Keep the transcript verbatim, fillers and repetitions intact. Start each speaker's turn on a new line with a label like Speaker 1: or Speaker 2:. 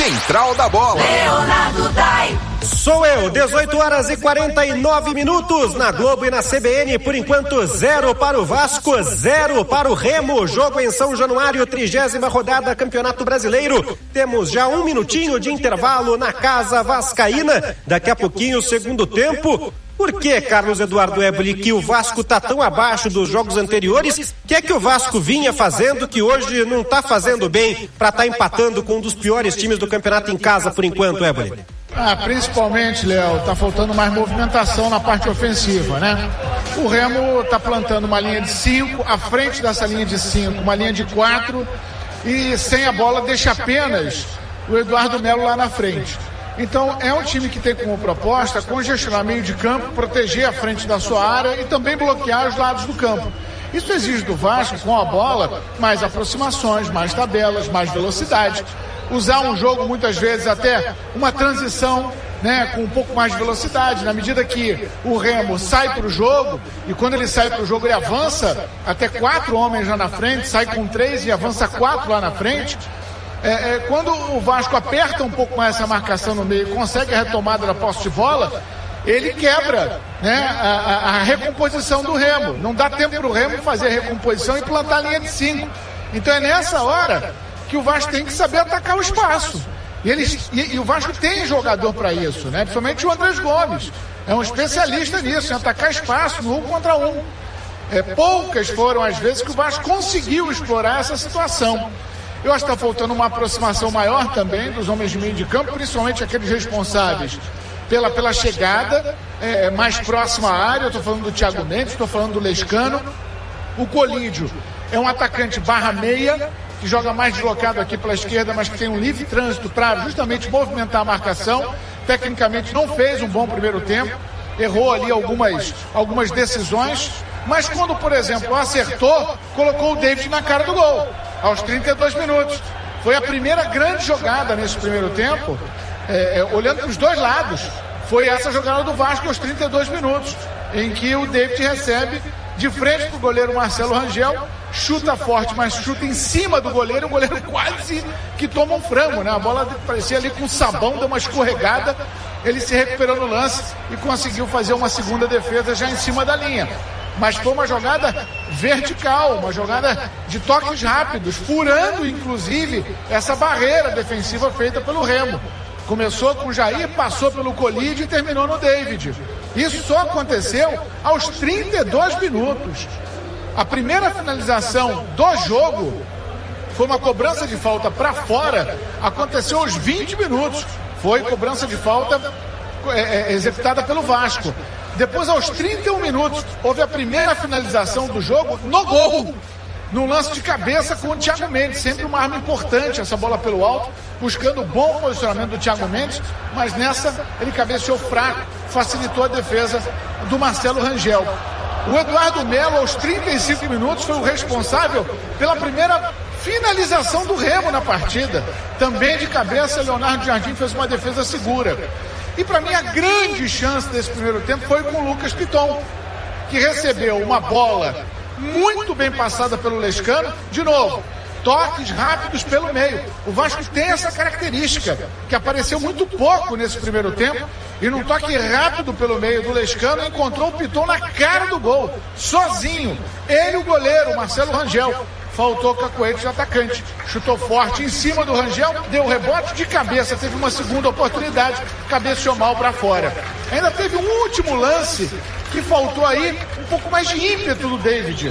Speaker 1: Central da Bola.
Speaker 2: Leonardo Dai.
Speaker 3: Sou eu, dezoito horas e quarenta e nove minutos na Globo e na C B N. Por enquanto, zero para o Vasco, zero para o Remo. Jogo em São Januário, trigésima rodada Campeonato Brasileiro. Temos já um minutinho de intervalo na Casa Vascaína. Daqui a pouquinho, o segundo tempo. Por que, Carlos Eduardo Eboli, que o Vasco está tão abaixo dos jogos anteriores? O que é que o Vasco vinha fazendo que hoje não está fazendo bem para estar tá empatando com um dos piores times do campeonato em casa por enquanto, Eboli?
Speaker 4: Ah, principalmente, Léo, tá faltando mais movimentação na parte ofensiva, né? O Remo tá plantando uma linha de cinco, à frente dessa linha de cinco, uma linha de quatro, e sem a bola deixa apenas o Eduardo Melo lá na frente. Então, é um time que tem como proposta congestionar meio de campo, proteger a frente da sua área e também bloquear os lados do campo. Isso exige do Vasco, com a bola, mais aproximações, mais tabelas, mais velocidade. Usar um jogo, muitas vezes, até uma transição, né, com um pouco mais de velocidade. Na medida que o Remo sai para o jogo, e quando ele sai para o jogo ele avança até quatro homens lá na frente, sai com três e avança quatro lá na frente. É, é, quando o Vasco aperta um pouco mais essa marcação no meio, consegue a retomada da posse de bola, ele quebra, né, a, a, a recomposição do Remo. Não dá tempo para o Remo fazer a recomposição e plantar a linha de cinco. Então é nessa hora que o Vasco tem que saber atacar o espaço. E, eles, e, e o Vasco tem jogador para isso, né? Principalmente o Andrés Gomes. É um especialista nisso, em atacar espaço no um contra um. É, poucas foram as vezes que o Vasco conseguiu explorar essa situação. Eu acho que está faltando uma aproximação maior também dos homens de meio de campo, principalmente aqueles responsáveis pela, pela chegada é, mais próxima à área. Eu estou falando do Thiago Mendes, estou falando do Lescano. O Colídio é um atacante barra meia, que joga mais deslocado aqui pela esquerda, mas que tem um livre trânsito para justamente movimentar a marcação. Tecnicamente não fez um bom primeiro tempo, errou ali algumas, algumas decisões, mas quando, por exemplo, acertou, colocou o David na cara do gol, aos trinta e dois minutos. Foi a primeira grande jogada nesse primeiro tempo, é, é, olhando para os dois lados, foi essa jogada do Vasco aos trinta e dois minutos, em que o David recebe de frente para o goleiro Marcelo Rangel, chuta forte, mas chuta em cima do goleiro, o goleiro quase que toma um frango, né? A bola parecia ali com sabão, deu uma escorregada, ele se recuperou no lance e conseguiu fazer uma segunda defesa já em cima da linha. Mas foi uma jogada vertical, uma jogada de toques rápidos, furando inclusive essa barreira defensiva feita pelo Remo. Começou com o Jair, passou pelo Colídio e terminou no David. Isso só aconteceu aos trinta e dois minutos. A primeira finalização do jogo foi uma cobrança de falta para fora, aconteceu aos vinte minutos. Foi cobrança de falta é, é, executada pelo Vasco. Depois, aos trinta e um minutos, houve a primeira finalização do jogo no gol, num lance de cabeça com o Thiago Mendes. Sempre uma arma importante, essa bola pelo alto, buscando o bom posicionamento do Thiago Mendes, mas nessa ele cabeceou fraco, facilitou a defesa do Marcelo Rangel. O Eduardo Melo, aos trinta e cinco minutos, foi o responsável pela primeira finalização do Remo na partida. Também de cabeça, Leonardo Jardim fez uma defesa segura. E para mim a grande chance desse primeiro tempo foi com o Lucas Piton, que recebeu uma bola muito bem passada pelo Lescano. De novo, toques rápidos pelo meio. O Vasco tem essa característica, que apareceu muito pouco nesse primeiro tempo, e num toque rápido pelo meio do Lescano, encontrou o Piton na cara do gol, sozinho. Ele, o goleiro, Marcelo Rangel. Faltou cacoete de atacante. Chutou forte em cima do Rangel, deu rebote de cabeça, teve uma segunda oportunidade, cabeceou mal para fora. Ainda teve um último lance que faltou aí um pouco mais de ímpeto do David.